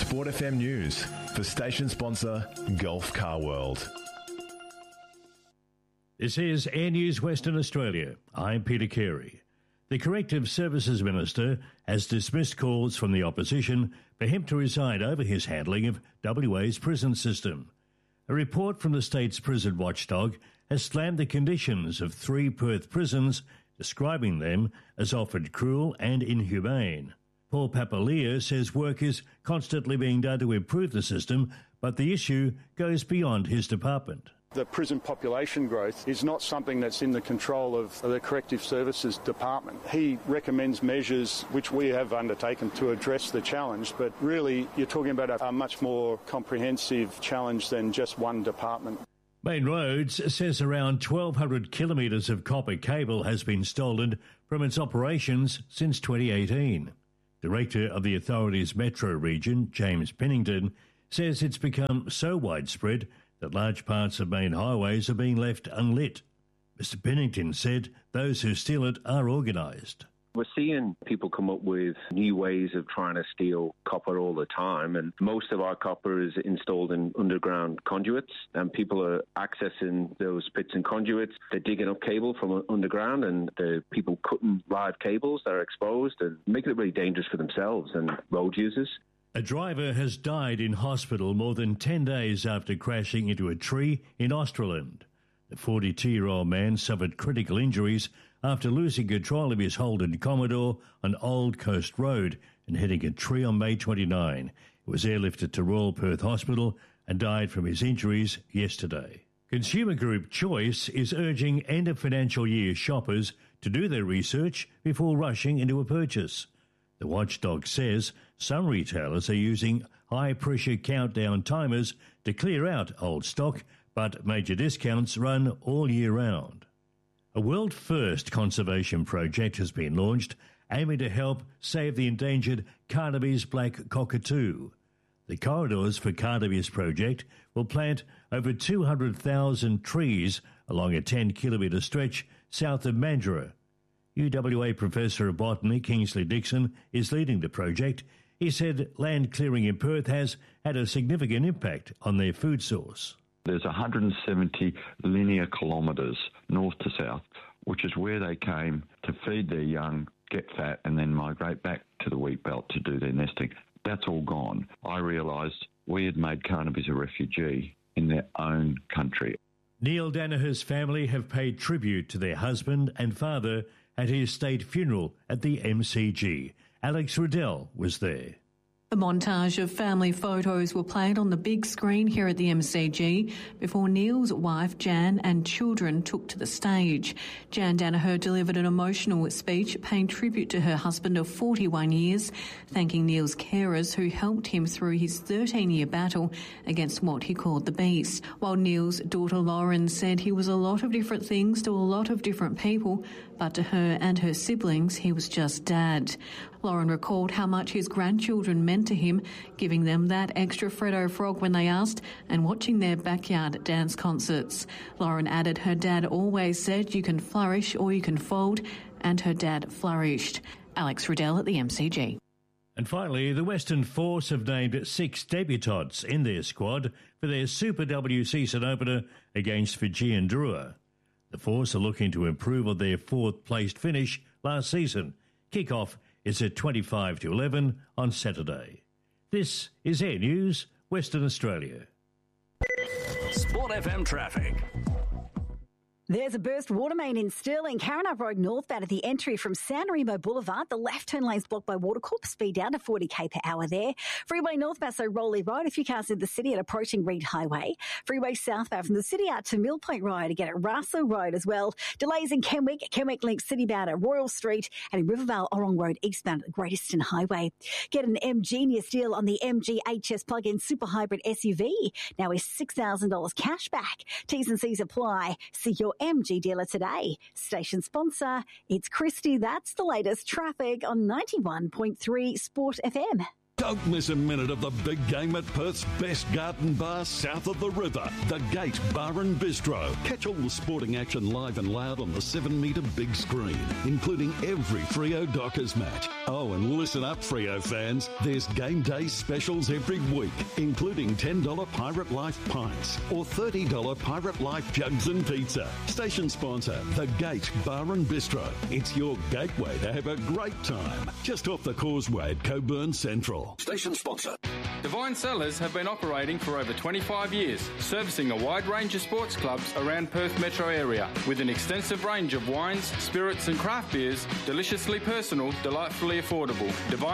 Sport FM News for station sponsor Gulf Car World. This is Air News Western Australia. I'm Peter Carey. The Corrective Services Minister has dismissed calls from the opposition for him to preside over his handling of WA's prison system. A report from the state's prison watchdog has slammed the conditions of 3 Perth prisons, describing them as often cruel and inhumane. Paul Papalia says work is constantly being done to improve the system, but the issue goes beyond his department. The prison population growth is not something that's in the control of the Corrective Services Department. He recommends measures which we have undertaken to address the challenge, but really you're talking about a much more comprehensive challenge than just one department. Main Roads says around 1,200 kilometres of copper cable has been stolen from its operations since 2018. Director of the authority's Metro region, James Pennington, says it's become so widespread that large parts of main highways are being left unlit. Mr Pennington said those who steal it are organised. We're seeing people come up with new ways of trying to steal copper all the time, and most of our copper is installed in underground conduits, and people are accessing those pits and conduits. They're digging up cable from underground, and the people cutting live cables that are exposed and making it really dangerous for themselves and road users. A driver has died in hospital more than 10 days after crashing into a tree in Australand. The 42-year-old man suffered critical injuries after losing control of his Holden Commodore on Old Coast Road and hitting a tree on May 29. He was airlifted to Royal Perth Hospital and died from his injuries yesterday. Consumer Group Choice is urging end-of-financial year shoppers to do their research before rushing into a purchase. The watchdog says some retailers are using high-pressure countdown timers to clear out old stock, but major discounts run all year round. A world-first conservation project has been launched aiming to help save the endangered Carnaby's black cockatoo. The Corridors for Carnaby's project will plant over 200,000 trees along a 10-kilometre stretch south of Mandurah. UWA Professor of Botany Kingsley Dixon is leading the project. He said land clearing in Perth has had a significant impact on their food source. There's 170 linear kilometres north to south, which is where they came to feed their young, get fat, and then migrate back to the wheat belt to do their nesting. That's all gone. I realised we had made Carnaby's a refugee in their own country. Neil Danaher's family have paid tribute to their husband and father at his state funeral at the MCG. Alex Riddell was there. A montage of family photos were played on the big screen here at the MCG before Neil's wife Jan and children took to the stage. Jan Danaher delivered an emotional speech paying tribute to her husband of 41 years, thanking Neil's carers who helped him through his 13-year battle against what he called the beast. While Neil's daughter Lauren said he was a lot of different things to a lot of different people, but to her and her siblings he was just dad. Lauren recalled how much his grandchildren meant to him, giving them that extra Freddo frog when they asked and watching their backyard dance concerts. Lauren added her dad always said you can flourish or you can fold, and her dad flourished. Alex Riddell at the MCG. And finally, the Western Force have named 6 debutantes in their squad for their Super W season opener against Fijian Drua. The Force are looking to improve on their 4th-placed finish last season. Kick-off is at 25 to 11 on Saturday. This is Air News, Western Australia. Sport FM traffic. There's a burst water main in Stirling, Karrinyup Road northbound at the entry from San Remo Boulevard. The left turn lane's blocked by Watercorp. Speed down to 40k per hour there. Freeway northbound, so Rowley Road. A few cars in the city and approaching Reed Highway. Freeway southbound from the city out to Mill Point Road. Again at Russell Road as well. Delays in Kenwick. Kenwick links citybound at Royal Street and in Rivervale Orong Road eastbound at the Great Eastern Highway. Get an M-Genius deal on the MG HS plug-in super hybrid SUV. Now is $6,000 cash back. T's and C's apply. See your MG dealer today. Station sponsor, it's Christy. That's the latest traffic on 91.3 Sport FM. Don't miss a minute of the big game at Perth's best garden bar south of the river, the Gate Bar and Bistro. Catch all the sporting action live and loud on the 7-metre big screen, including every Freo Dockers match. Oh, and listen up, Freo fans. There's game day specials every week, including $10 Pirate Life pints or $30 Pirate Life jugs and pizza. Station sponsor, the Gate Bar and Bistro. It's your gateway to have a great time. Just off the causeway at Coburn Central. Station sponsor. Divine Cellars have been operating for over 25 years, servicing a wide range of sports clubs around Perth metro area with an extensive range of wines, spirits and craft beers, deliciously personal, delightfully affordable.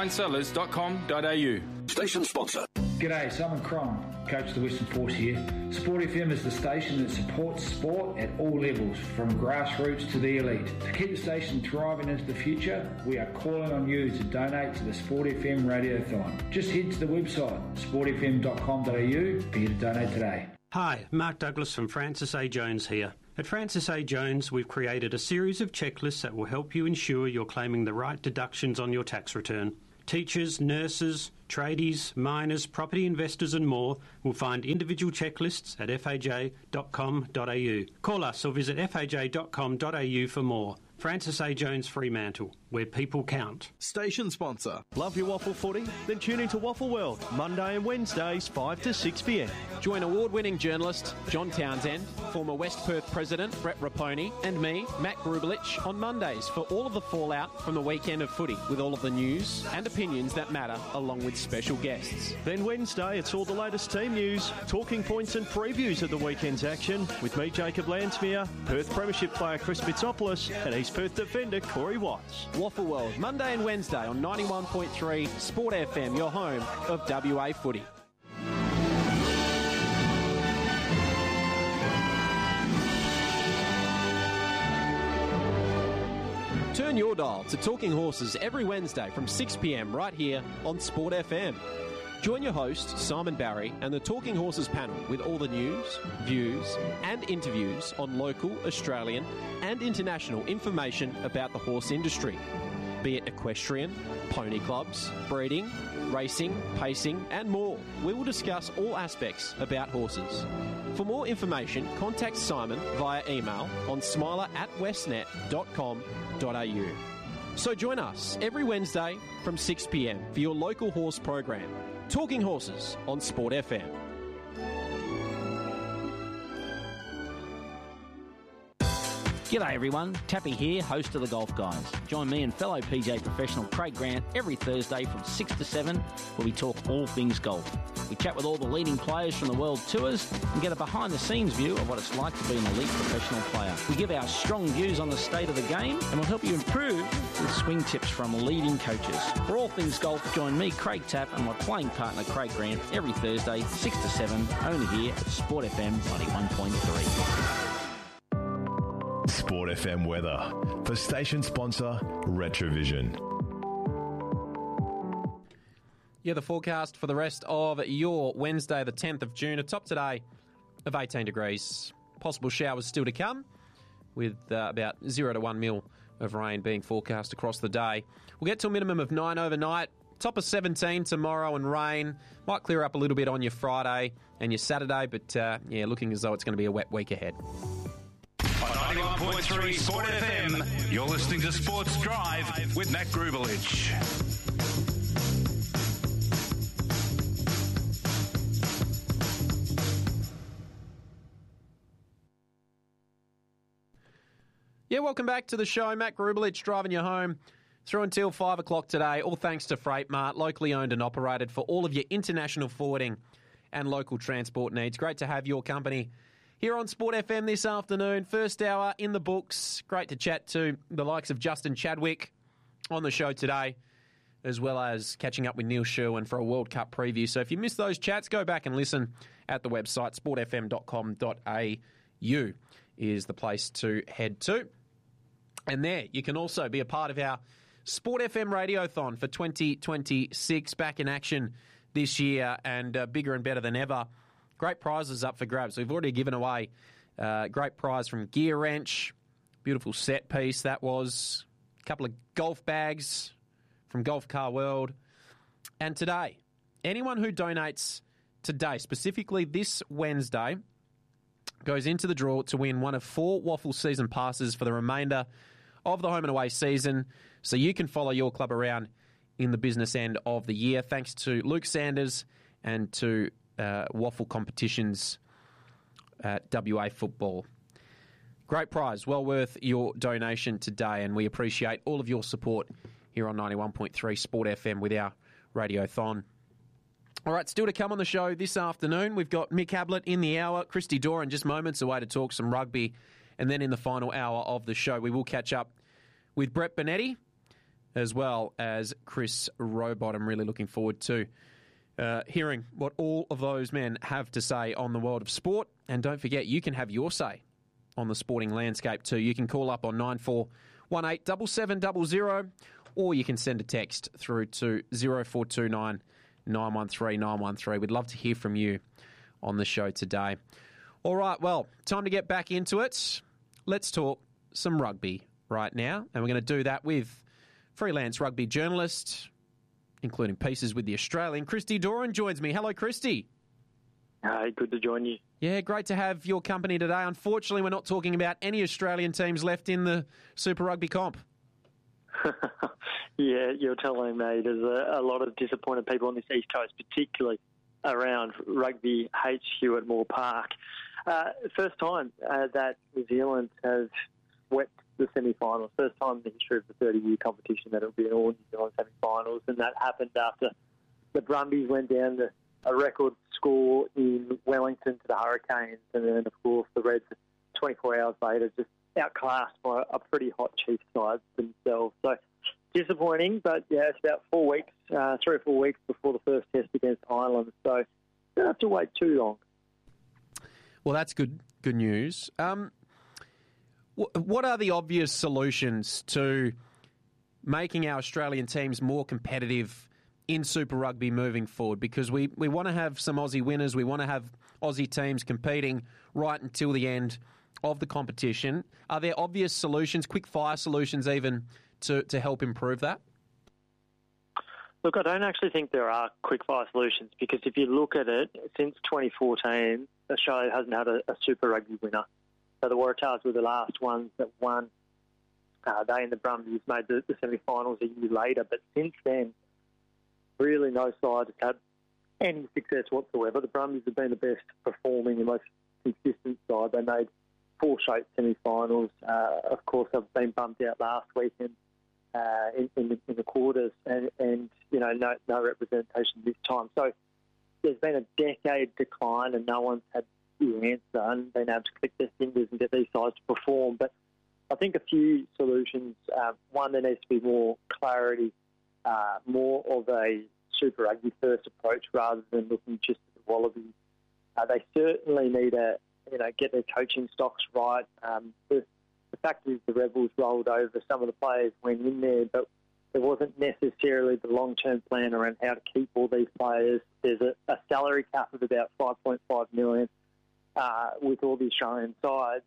DivineCellars.com.au. Station sponsor. G'day, Simon Cron, coach of the Western Force here. Sport FM is the station that supports sport at all levels, from grassroots to the elite. To keep the station thriving into the future, we are calling on you to donate to the Sport FM Radiothon. Just head to the website, sportfm.com.au, for you to donate today. Hi, Mark Douglas from Francis A. Jones here. At Francis A. Jones, we've created a series of checklists that will help you ensure you're claiming the right deductions on your tax return. Teachers, nurses, tradies, miners, property investors and more will find individual checklists at faj.com.au. Call us or visit faj.com.au for more. Francis A. Jones Fremantle, where people count. Station sponsor. Love your waffle footy? Then tune into Waffle World, Monday and Wednesdays, 5 to 6 p.m. Join award-winning journalist John Townsend, former West Perth President Brett Raponi, and me, Matt Grubelich, on Mondays for all of the fallout from the weekend of footy, with all of the news and opinions that matter, along with special guests. Then Wednesday, it's all the latest team news, talking points and previews of the weekend's action, with me, Jacob Lansmere, Perth Premiership player Chris Mitsopoulos, and East Perth defender Corey Watts. Waffle World, Monday and Wednesday on 91.3 Sport FM, your home of WA footy. Turn your dial to Talking Horses every Wednesday from 6 p.m. right here on Sport FM. Join your host, Simon Barry, and the Talking Horses panel with all the news, views, and interviews on local, Australian, and international information about the horse industry, be it equestrian, pony clubs, breeding, racing, pacing, and more. We will discuss all aspects about horses. For more information, contact Simon via email on smiler@westnet.com.au. So join us every Wednesday from 6 p.m. for your local horse program, Talking Horses on Sport FM. G'day everyone, Tappy here, host of The Golf Guys. Join me and fellow PJ professional Craig Grant every Thursday from 6 to 7 where we talk all things golf. We chat with all the leading players from the world tours and get a behind-the-scenes view of what it's like to be an elite professional player. We give our strong views on the state of the game and we'll help you improve with swing tips from leading coaches. For all things golf, join me, Craig Tapp, and my playing partner Craig Grant every Thursday, 6 to 7, only here at Sport FM 91.3. Sport FM weather for station sponsor Retrovision. Yeah, the forecast for the rest of your Wednesday, the 10th of June, a top today of 18 degrees. Possible showers still to come, with about 0 to 1 mil of rain being forecast across the day. We'll get to a minimum of 9 overnight, top of 17 tomorrow, and rain. Might clear up a little bit on your Friday and your Saturday, but looking as though it's going to be a wet week ahead. On 91.3 Sport FM, you're listening to Sports Drive with Matt Grubelich. Yeah, welcome back to the show. Matt Grubelich driving you home through until 5 o'clock today, all thanks to Freight Mart, locally owned and operated for all of your international forwarding and local transport needs. Great to have your company here on Sport FM this afternoon. First hour in the books. Great to chat to the likes of Justin Chadwick on the show today, as well as catching up with Neil Sherwin for a World Cup preview. So if you missed those chats, go back and listen at the website. sportfm.com.au is the place to head to. And there, you can also be a part of our Sport FM Radiothon for 2026, back in action this year and bigger and better than ever. Great prizes up for grabs. We've already given away a great prize from Gear Wrench. Beautiful set piece that was. A couple of golf bags from Golf Car World. And today, anyone who donates today, specifically this Wednesday, goes into the draw to win one of 4 Waffle season passes for the remainder of the home and away season, so you can follow your club around in the business end of the year, thanks to Luke Sanders and to Waffle Competitions at WA Football. Great prize, well worth your donation today, and we appreciate all of your support here on 91.3 Sport FM with our Radiothon. All right, still to come on the show this afternoon, we've got Mick Ablett in the hour, Christy Doran just moments away to talk some rugby, and then in the final hour of the show, we will catch up with Brett Bonetti as well as Chris Robot. I'm really looking forward to hearing what all of those men have to say on the world of sport. And don't forget, you can have your say on the sporting landscape too. You can call up on 9418 7700, or you can send a text through to 0429 913 913. We'd love to hear from you on the show today. All right, well, time to get back into it. Let's talk some rugby right now, and we're going to do that with freelance rugby journalist, including pieces with The Australian, Christy Doran joins me. Hello, Christy. Hi, good to join you. Yeah, great to have your company today. Unfortunately, we're not talking about any Australian teams left in the Super Rugby comp. Yeah, you're telling me there's a lot of disappointed people on this East Coast, particularly around Rugby HQ at Moore Park. First time that New Zealand has swept the semi-finals. First time in the history of the 30-year competition that it will be an all New Zealand semi-finals, and that happened after the Brumbies went down to a record score in Wellington to the Hurricanes, and then, of course, the Reds 24 hours later just outclassed by a pretty hot Chiefs side themselves. So disappointing, but yeah, it's about 4 weeks, 3 or 4 weeks before the first test against Ireland, so you don't have to wait too long. Well, that's good news. What are the obvious solutions to making our Australian teams more competitive in Super Rugby moving forward? Because we want to have some Aussie winners. We want to have Aussie teams competing right until the end of the competition. Are there obvious solutions, quick-fire solutions even, to help improve that? Look, I don't actually think there are quick-fire solutions, because if you look at it, since 2014, Australia hasn't had a Super Rugby winner. So the Waratahs were the last ones that won. They and the Brumbies made the semi-finals a year later. But since then, really no side has had any success whatsoever. The Brumbies have been the best performing and most consistent side. They made 4 straight semi-finals. Of course, they've been bumped out last weekend in the quarters, and you know, no representation this time. So there's been a decade decline, and no one's had the answer and been able to click their fingers and get these sides to perform. But I think a few solutions. One, there needs to be more clarity, more of a Super Rugby first approach rather than looking just at the Wallabies. They certainly need to get their coaching stocks right. The fact is the Rebels rolled over. Some of the players went in there, but there wasn't necessarily the long-term plan around how to keep all these players. There's a salary cap of about $5.5 million with all the Australian sides.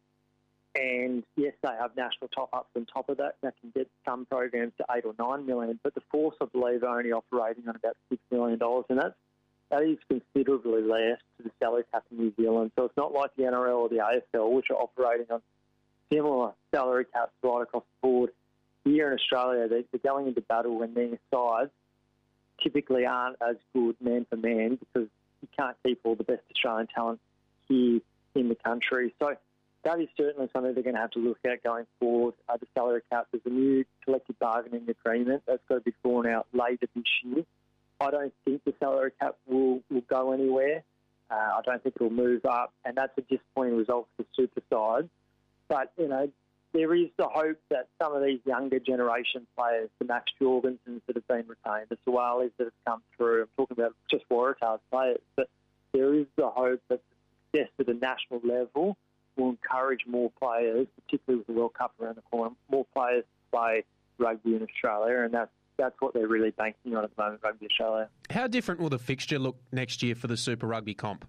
And yes, they have national top-ups on top of that. That can get some programs to $8 or $9 million. But the Force, I believe, are only operating on about $6 million. And that is considerably less to the salary cap in New Zealand. So it's not like the NRL or the AFL, which are operating on similar salary caps right across the board. Here in Australia, they're going into battle when their sides typically aren't as good man for man, because you can't keep all the best Australian talent here in the country. So that is certainly something they're going to have to look at going forward. The salary cap, there's a new collective bargaining agreement that's got to be drawn out later this year. I don't think the salary cap will go anywhere. I don't think it will move up, and that's a disappointing result for the super side. But, there is the hope that some of these younger generation players, the Max Jorgensons that have been retained, the Suwalis that have come through, I'm talking about just Waratahs players, but there is the hope that the success at the national level will encourage more players, particularly with the World Cup around the corner, more players to play rugby in Australia, and that's what they're really banking on at the moment, Rugby Australia. How different will the fixture look next year for the Super Rugby comp?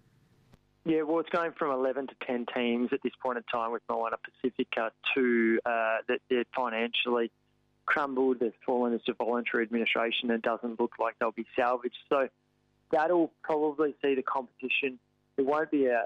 Yeah, well, it's going from 11 to 10 teams at this point in time with Moana Pacifica to that they're financially crumbled. They've fallen into voluntary administration and it doesn't look like they'll be salvaged. So that'll probably see the competition. It won't be a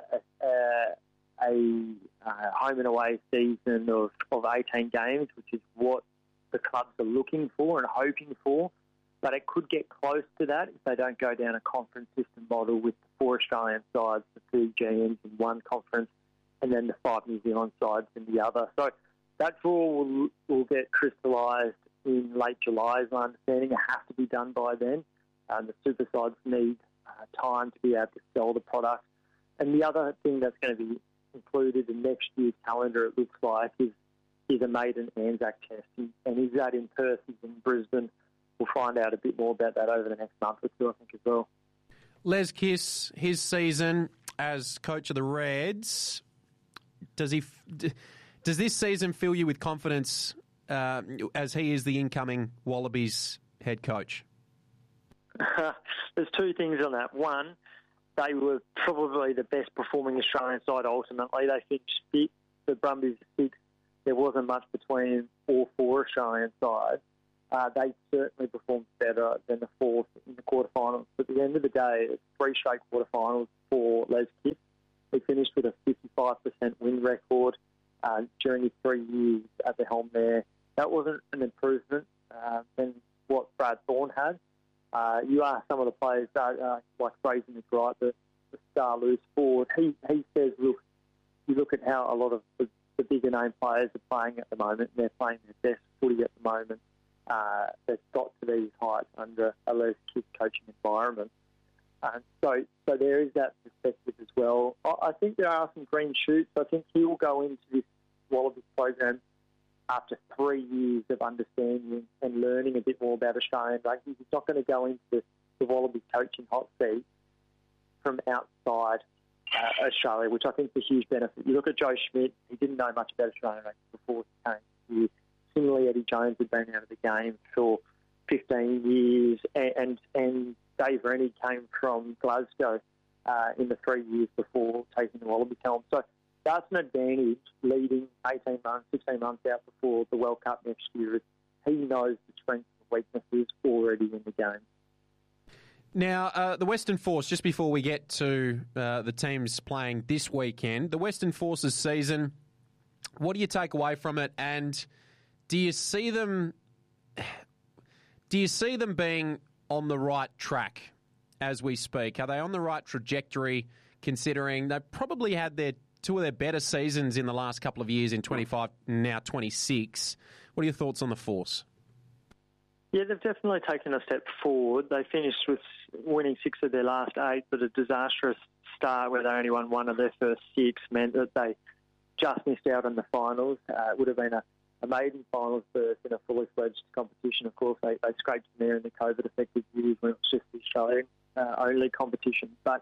home and away season of 18 games, which is what the clubs are looking for and hoping for. But it could get close to that if they don't go down a conference system model with the 4 Australian sides, the 2 GMs in one conference, and then the 5 New Zealand sides in the other. So that draw will get crystallised in late July, is my understanding. It has to be done by then. The super sides need time to be able to sell the product. And the other thing that's going to be included in next year's calendar, it looks like, is a maiden Anzac test. And is that in Perth, is in Brisbane? We'll find out a bit more about that over the next month or two, I think, as well. Les Kiss, his season as coach of the Reds, does this season fill you with confidence as he is the incoming Wallabies head coach? There's 2 things on that. One, they were probably the best performing Australian side ultimately. They finished 5th, the Brumbies 6th. There wasn't much between all 4 Australian sides. They certainly performed better than the 4th in the quarterfinals. But at the end of the day, it's 3 straight quarterfinals for Les Kiss. He finished with a 55% win record during his 3 years at the helm there. That wasn't an improvement than what Brad Thorne had. You ask some of the players, like Fraser McWright, the star loose forward, he says, look, you look at how a lot of the bigger name players are playing at the moment, and they're playing their best footy at the moment. They've got to these heights under a Les Kiss coaching environment. So there is that perspective as well. I think there are some green shoots. I think he will go into this Wallabies program after 3 years of understanding and learning a bit more about Australian rugby. He's not going to go into the Wallabies coaching hot seat from outside Australia, which I think is a huge benefit. You look at Joe Schmidt, he didn't know much about Australian rugby before he came here. Similarly, Eddie Jones had been out of the game for 15 years, and Dave Rennie came from Glasgow in the 3 years before taking the Wallabies helm. So that's an advantage leading 18 months, 16 months out before the World Cup next year. He knows the strengths and weaknesses already in the game. Now, the Western Force, just before we get to the teams playing this weekend, the Western Force's season, what do you take away from it? And do you see them being on the right track as we speak? Are they on the right trajectory, considering they probably had 2 of their better seasons in the last couple of years in 25, now 26? What are your thoughts on the Force? Yeah, they've definitely taken a step forward. They finished with winning 6 of their last 8, but a disastrous start where they only won 1 of their first 6 meant that they just missed out on the finals. It would have been a maiden finals berth in a fully fledged competition. Of course, they scraped in there in the COVID-affected years when it was just the Australian only competition. But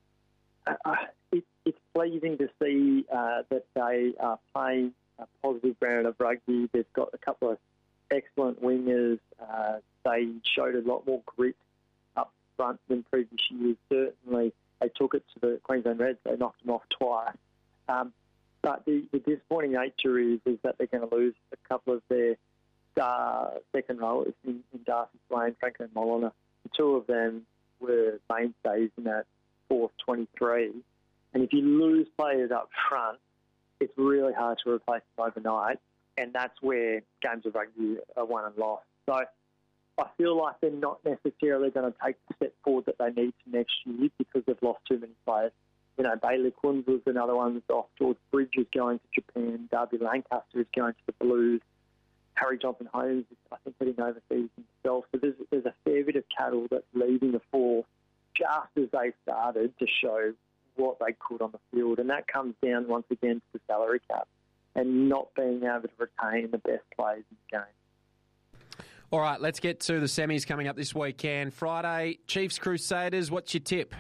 it's pleasing to see that they are playing a positive brand of rugby. They've got a couple of excellent wingers. They showed a lot more grit up front than previous years. Certainly, they took it to the Queensland Reds. They knocked them off twice. But the disappointing nature is that they're going to lose a couple of their star second rowers in Darcy Swain, Franklin Molina. The 2 of them were mainstays in that Force 23. And if you lose players up front, it's really hard to replace them overnight. And that's where games of rugby are won and lost. So I feel like they're not necessarily going to take the step forward that they need to next year because they've lost too many players. You know, Bailey Kunz was another one that's off. George Bridge is going to Japan. Darby Lancaster is going to the Blues. Harry Johnson-Holmes is, I think, heading overseas himself. So there's a fair bit of cattle that's leaving the Force just as they started to show what they could on the field. And that comes down, once again, to the salary cap and not being able to retain the best players in the game. All right, let's get to the semis coming up this weekend. Friday, Chiefs Crusaders, what's your tip?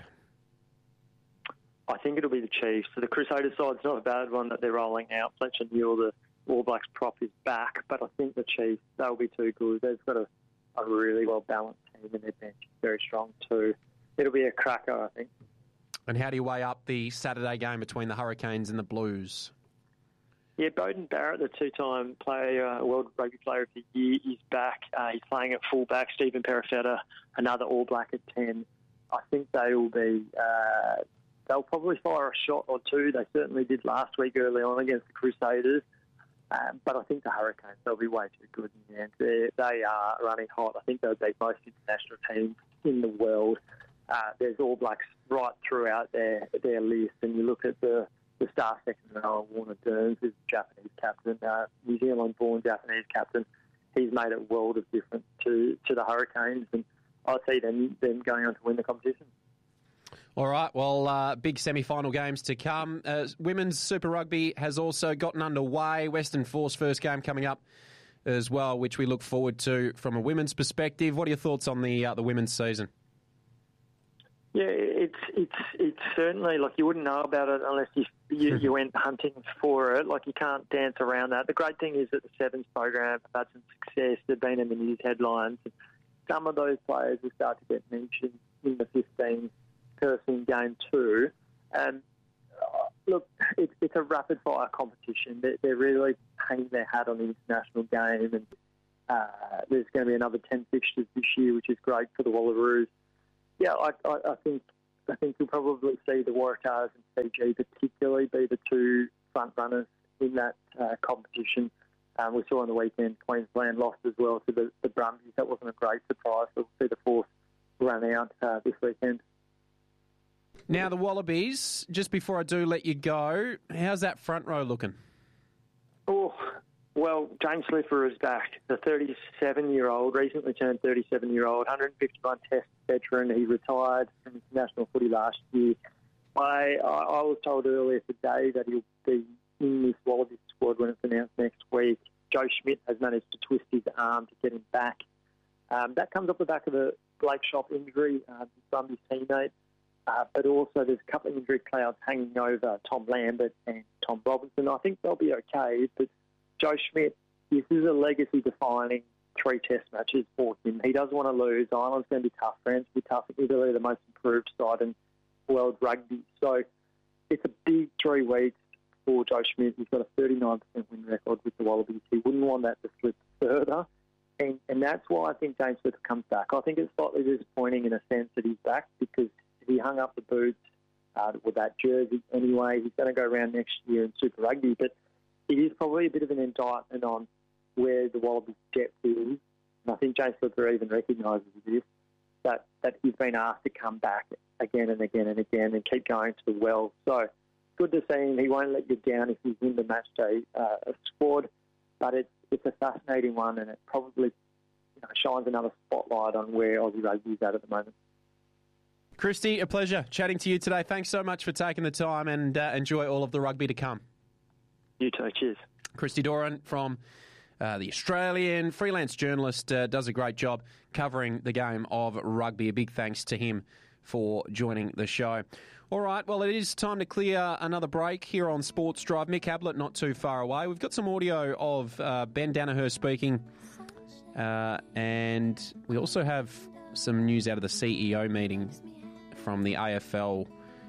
I think it'll be the Chiefs. So the Crusaders side's not a bad one that they're rolling out. Fletcher Newell, the All Blacks prop, is back, but I think the Chiefs, they'll be too good. They've got a really well-balanced team and their bench is very strong too. It'll be a cracker, I think. And how do you weigh up the Saturday game between the Hurricanes and the Blues? Yeah, Beauden Barrett, the two-time World Rugby Player of the Year, is back. He's playing at fullback. Stephen Perifetta, another All Black at 10. I think they will be... they'll probably fire a shot or two. They certainly did last week early on against the Crusaders. But I think the Hurricanes, they'll be way too good in the end. They are running hot. I think they'll beat most international teams in the world. There's All Blacks right throughout their list. And you look at the star second row, Warner Burns, who's a Japanese captain, New Zealand-born Japanese captain. He's made a world of difference to the Hurricanes, and I see them going on to win the competition. All right, well, big semi-final games to come. Women's Super Rugby has also gotten underway. Western Force first game coming up as well, which we look forward to from a women's perspective. What are your thoughts on the women's season? Yeah, it's certainly, like, you wouldn't know about it unless you went hunting for it. Like, you can't dance around that. The great thing is that the Sevens program have had some success. They've been in the news headlines. Some of those players will start to get mentioned in the 15-person game too. And look, it's a rapid-fire competition. They're really hanging their hat on the international game, and there's going to be another 10 fixtures this year, which is great for the Wallaroos. Yeah, I think you'll probably see the Waratahs and Fiji particularly be the two front runners in that competition. We saw on the weekend Queensland lost as well to the Brumbies. That wasn't a great surprise. We'll see the Force run out this weekend. Now the Wallabies, just before I do let you go, how's that front row looking? Oh, well, James Slipher is back, the 37-year-old, recently turned 37-year-old, 151 Test veteran. He retired from international footy last year. I was told earlier today that he'll be in this Wallabies squad when it's announced next week. Joe Schmidt has managed to twist his arm to get him back. That comes off the back of a Blake Shop injury, from his teammate. But also there's a couple of injury clouds hanging over Tom Lambert and Tom Robinson. I think they'll be okay, but Joe Schmidt, this is a legacy-defining 3 Test matches for him. He doesn't want to lose. Ireland's going to be tough. France will be tough. Italy, the most improved side in world rugby. So it's a big 3 weeks for Joe Schmidt. He's got a 39% win record with the Wallabies. He wouldn't want that to slip further. And that's why I think James Slipher comes back. I think it's slightly disappointing in a sense that he's back because he hung up the boots with that jersey anyway. He's going to go around next year in Super Rugby, but it is probably a bit of an indictment on where the Wallabies' depth is. And I think James Slipher even recognises this, that he's been asked to come back again and again and again and keep going to the well. So good to see him. He won't let you down if he's in the match day squad, but it's a fascinating one, and it probably shines another spotlight on where Aussie rugby is at the moment. Christy, a pleasure chatting to you today. Thanks so much for taking the time, and enjoy all of the rugby to come. You too. Cheers. Christy Doran from the Australian, freelance journalist, does a great job covering the game of rugby. A big thanks to him for joining the show. All right, well, it is time to clear another break here on Sports Drive. Mick Ablett not too far away. We've got some audio of Ben Danaher speaking, and we also have some news out of the CEO meeting from the AFL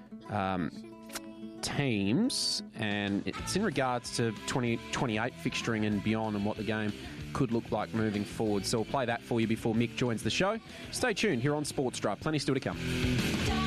teams, and it's in regards to 2028 fixturing and beyond and what the game could look like moving forward. So we'll play that for you before Mick joins the show. Stay tuned here on Sports Drive. Plenty still to come.